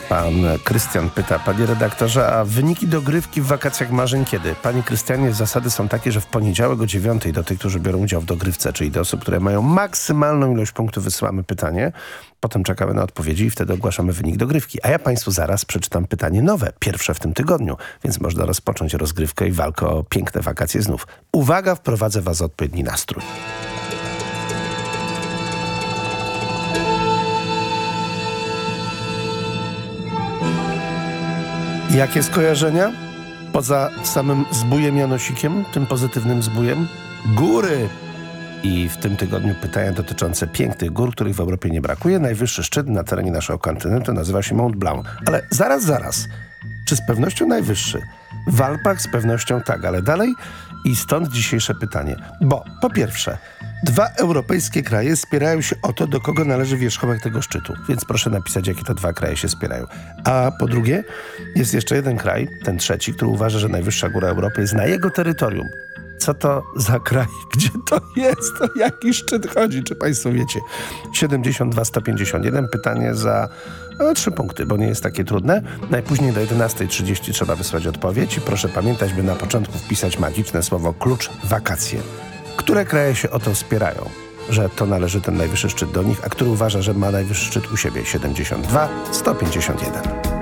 Pan Krystian pyta, panie redaktorze, a wyniki dogrywki w wakacjach marzeń kiedy? Panie Krystianie, zasady są takie, że w poniedziałek o 9:00 do tych, którzy biorą udział w dogrywce, czyli do osób, które mają maksymalną ilość punktów, wysyłamy pytanie. Potem czekamy na odpowiedzi i wtedy ogłaszamy wynik dogrywki. A ja państwu zaraz przeczytam pytanie nowe, pierwsze w tym tygodniu, więc można rozpocząć rozgrywkę i walkę o piękne wakacje znów. Uwaga, wprowadzę was w odpowiedni nastrój. Jakie skojarzenia? Poza samym zbójem Janosikiem, tym pozytywnym zbójem? Góry! I w tym tygodniu pytania dotyczące pięknych gór, których w Europie nie brakuje. Najwyższy szczyt na terenie naszego kontynentu nazywa się Mont Blanc. Ale zaraz. Czy z pewnością najwyższy? W Alpach z pewnością tak, ale dalej? I stąd dzisiejsze pytanie. Bo po pierwsze, 2 europejskie kraje spierają się o to, do kogo należy wierzchołek tego szczytu. Więc proszę napisać, jakie to 2 kraje się spierają. A po drugie, jest jeszcze jeden kraj, ten trzeci, który uważa, że najwyższa góra Europy jest na jego terytorium. Co to za kraj? Gdzie to jest? O jaki szczyt chodzi? Czy państwo wiecie? 72 151. Pytanie za 3 punkty, bo nie jest takie trudne. Najpóźniej do 11:30 trzeba wysłać odpowiedź. I proszę pamiętać, by na początku wpisać magiczne słowo klucz wakacje. Które kraje się o to spierają, że to należy ten najwyższy szczyt do nich, a który uważa, że ma najwyższy szczyt u siebie? 72 151.